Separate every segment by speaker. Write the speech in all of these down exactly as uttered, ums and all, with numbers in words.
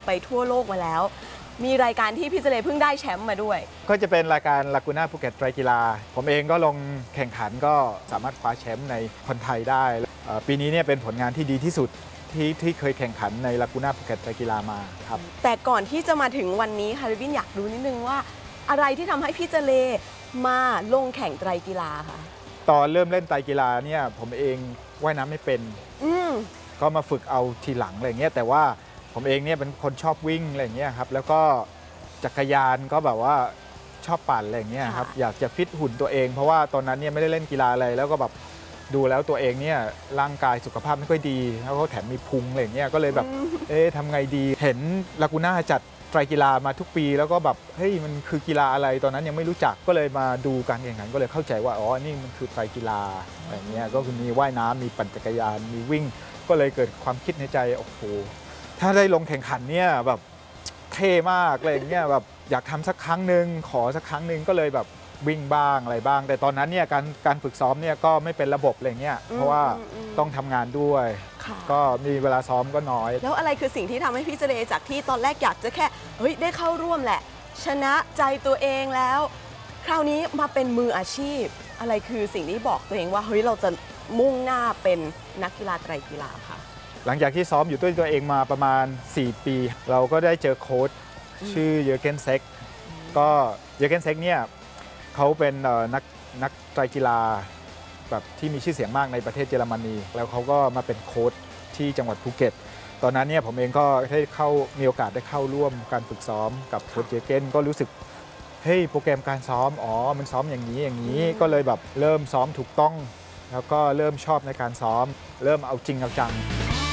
Speaker 1: ไปทั่วโลกมาแล้วมีรายการที่พี่เจเลเพิ่งได้แชมป์มาด้วย
Speaker 2: ก็จะเป็นรายการลากูน่าภูเก็ตไตรกีฬาผมเองก็ลงแข่งขันก็สามารถคว้าแชมป์ในคนไทยได้ปีนี้เนี่ยเป็นผลงานที่ดีที่สุดที่ที่เคยแข่งขันในลากูน่าภูเก็ตไตรกีฬามาครับ
Speaker 1: แต่ก่อนที่จะมาถึงวันนี้ค่ะริบบิ้นอยากรู้นิดนึงว่าอะไรที่ทำให้พี่เจเลมาลงแข่งไตรกีฬาค่ะ
Speaker 2: ตอนเริ่มเล่นไตรกีฬาเนี่ยผมเองว่ายน้ำไม่เป็นก็มาฝึกเอาทีหลังอะไรเงี้ยแต่ว่าผมเองเนี่ยเป็นคนชอบวิ่งอะไรเงี้ยครับแล้วก็จักรยานก็แบบว่าชอบปั่นอะไรเงี้ยครับอยากจะฟิตหุ่นตัวเองเพราะว่าตอนนั้นเนี่ยไม่ได้เล่นกีฬาอะไรแล้วก็แบบดูแล้วตัวเองเนี่ยร่างกายสุขภาพไม่ค่อยดีแล้วก็แถมมีพุงอะไรเงี้ยก็เลยแบบเอ๊ะทำไงดีเห็นลากูน่าจัดไตรกีฬามาทุกปีแล้วก็แบบเฮ้ยมันคือกีฬาอะไรตอนนั้นยังไม่รู้จักก็เลยมาดูการแข่งขันก็เลยเข้าใจว่าอ๋อนี่มันคือไตรกีฬาอะไรเงี้ยก็คือมีว่ายน้ำมีปั่นจักรยานมีวิ่งก็เลยเกิดความคิดในใจโอ้โหถ้าได้ลงแข่งขันเนี่ยแบบเท่มากอะไรเงี้ยแบบอยากทำสักครั้งหนึ่งขอสักครั้งหนึ่งก็เลยแบบวิ่งบ้างอะไรบ้างแต่ตอนนั้นเนี่ยการการฝึกซ้อมเนี่ยก็ไม่เป็นระบบอะไรเงี้ยเพราะว่าต้องทำงานด้วยก็มีเวลาซ้อมก็น้อย
Speaker 1: แล้วอะไรคือสิ่งที่ทำให้พี่เจเลจากที่ตอนแรกอยากจะแค่เฮ้ยได้เข้าร่วมแหละชนะใจตัวเองแล้วคราวนี้มาเป็นมืออาชีพอะไรคือสิ่งที่บอกตัวเองว่าเฮ้ยเราจะมุ่งหน้าเป็นนักกีฬาไตรกีฬาค่ะ
Speaker 2: หลังจากที่ซ้อมอยู่ด้วยตัวเองมาประมาณสี่ปีเราก็ได้เจอโค้ชชื่อเยอร์เกนเซ็กก็เยอร์เกนเซ็กเนี่ยเขาเป็นนักนักไตรกีฬาแบบที่มีชื่อเสียงมากในประเทศเยอรมนีแล้วเขาก็มาเป็นโค้ชที่จังหวัดภูเก็ตตอนนั้นเนี่ยผมเองก็ได้เข้ามีโอกาสได้เข้าร่วมการฝึกซ้อมกับโค้ชเยอร์เกนก็รู้สึกเฮ้ยโปรแกรมการซ้อมอ๋อมันซ้อมอย่างนี้อย่างนี้ก็เลยแบบเริ่มซ้อมถูกต้องแล้วก็เริ่มชอบในการซ้อมเริ่มเอาจริงเอาจัง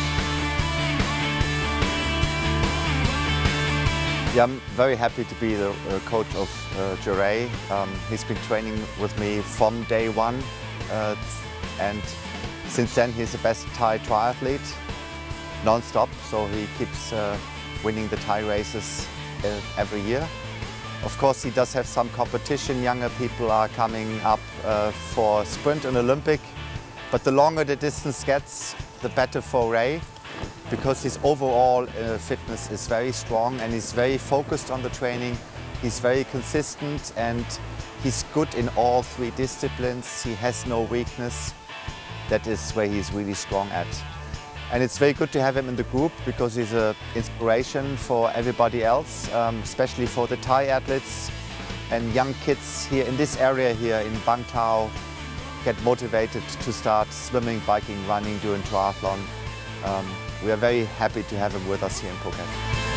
Speaker 3: Yeah, I'm very happy to be the uh, coach of uh, Jure. Um, he's been training with me from day one, uh, and since then he's the best Thai triathlete, non-stop. So he keeps uh, winning the Thai races uh, every year. Of course, he does have some competition. Younger people are coming up uh, for sprint and Olympic, but the longer the distance gets, the better for Ray. Because his overall uh, fitness is very strong and he's very focused on the training. He's very consistent and he's good in all three disciplines. He has no weakness. That is where he's really strong at. And it's very good to have him in the group because he's an inspiration for everybody else, um, especially for the Thai athletes and young kids here in this area here in Bang Tao get motivated to start swimming, biking, running, doing triathlon. Um, We are very happy to have him with us here in Phuket.